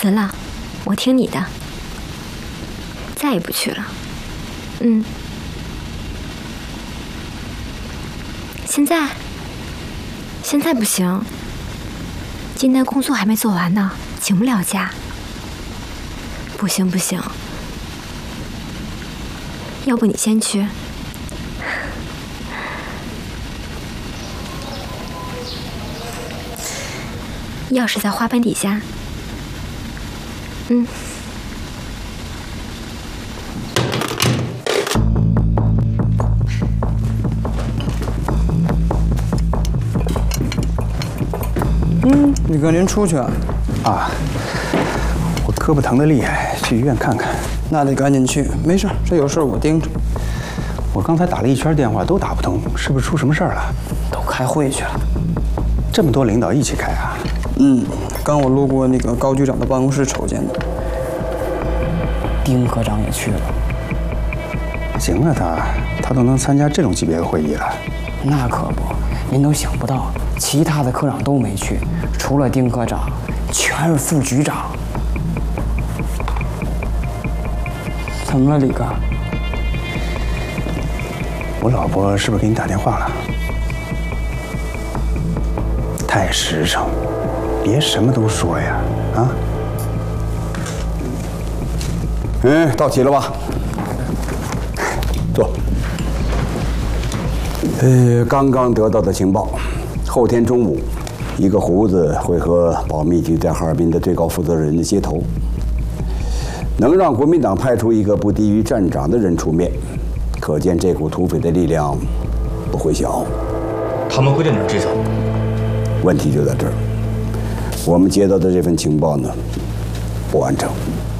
辞了，我听你的，再也不去了。现在不行，今天工作还没做完呢，请不了假。不行，要不你先去。钥匙在花盆底下。 宇哥，您出去啊？ 啊，我胳膊疼得厉害，去医院看看。 那得赶紧去，没事，这有事我盯着。 我刚才打了一圈电话都打不通，是不是出什么事儿了？ 都开会去了。 这么多领导一起开啊？ 刚我路过那个高局长的办公室瞅见的。丁科长也去了。 行啊，他都能参加这种级别的会议了。 那可不，您都想不到，其他的科长都没去，除了丁科长，全是副局长。怎么了，李哥？ 我老婆是不是给你打电话了？太实诚，别什么都说呀，啊！ 到齐了吧？坐。刚刚得到的情报，后天中午，一个胡子会和保密局在哈尔滨的最高负责人接头，能让国民党派出一个不低于站长的人出面，可见这股土匪的力量不会小。 他们会在哪儿接头？ 问题就在这儿，我们接到的这份情报呢，不完整。